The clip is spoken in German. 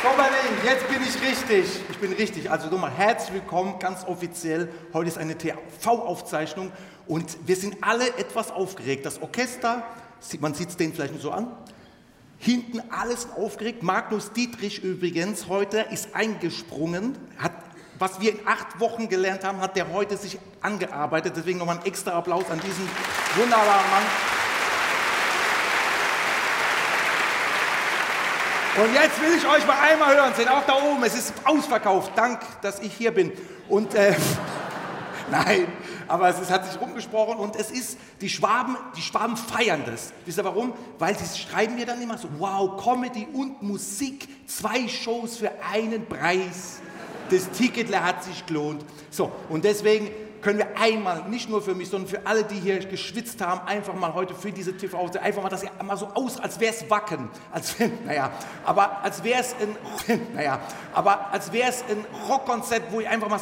So, meine Lieben, jetzt bin ich richtig. Ich bin richtig. Also nochmal herzlich willkommen, ganz offiziell. Heute ist eine TV-Aufzeichnung und wir sind alle etwas aufgeregt. Das Orchester, man sieht es denen vielleicht nicht so an, hinten alles aufgeregt. Magnus Dietrich übrigens heute ist eingesprungen, hat, was wir in 8 Wochen gelernt haben, hat der heute sich angearbeitet. Deswegen nochmal einen extra Applaus an diesen wunderbaren Mann. Und jetzt will ich euch mal einmal hören sehen, auch da oben, es ist ausverkauft, dank, dass ich hier bin. Und, nein, aber es hat sich rumgesprochen und es ist, die Schwaben feiern das. Wisst ihr warum? Weil sie schreiben mir dann immer so, wow, Comedy und Musik, 2 Shows für einen Preis. Das Ticket hat sich gelohnt. So, und deswegen können wir einmal, nicht nur für mich, sondern für alle, die hier geschwitzt haben, einfach mal heute für diese TV, einfach mal, dass ihr mal so aus, als wäre es Wacken, als wäre es ein Rockkonzert, wo ihr einfach mal